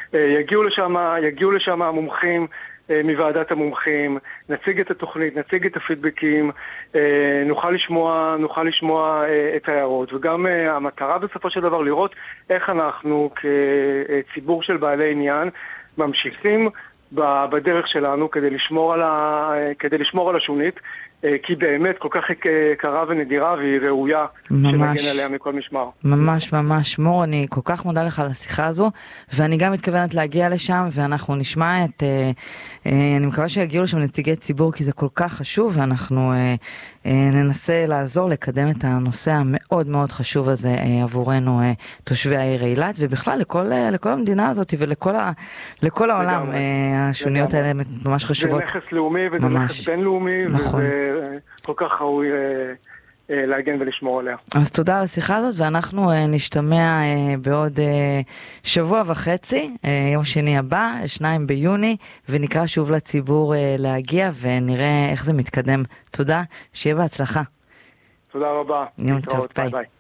יגיעו לשם המומחים מוועדת המומחים, נציג את התוכנית, נציג את הפידבקים, נוכל לשמוע את ההערות, וגם המטרה בסופו של דבר לראות איך אנחנו כציבור של בעלי עניין ממשיכים בדרך שלנו כדי לשמור על השונית, כי באמת כל כך יקרה ונדירה והיא ראויה שנגן עליה מכל משמר. ממש ממש. מור, אני כל כך מודה לך על השיחה הזו, ואני גם מתכוונת להגיע לשם, ואנחנו נשמע אני מקווה שיגיעו לשם נציגי ציבור, כי זה כל כך חשוב, ואנחנו ננסה לעזור לקדם את הנושא המאוד מאוד חשוב הזה עבורנו, תושבי העיר אילת, ובכלל לכל המדינה הזאת ולכל העולם. השוניות האלה ממש חשובות. זה נכס לאומי וזה נכס בינלאומי, וזה כל כך ראוי להגן ולשמור עליה. אז תודה על השיחה הזאת, ואנחנו נשתמע בעוד שבוע וחצי, יום שני הבא, 2 ביוני, ונקרא שוב לציבור להגיע, ונראה איך זה מתקדם. תודה, שיהיה בהצלחה. תודה רבה. יום טוב, ביי. ביי.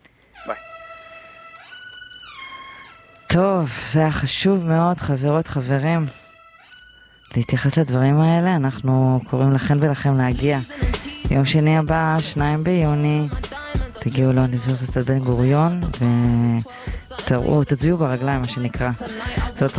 טוב, זה היה חשוב מאוד, חברות, חברים, להתייחס לדברים האלה. אנחנו קוראים לכן ולכם להגיע. יום שני הבא, 2 ביוני, תגיעו לאוניברסיטת בן גוריון ותצביעו ברגליים, מה שנקרא. זאת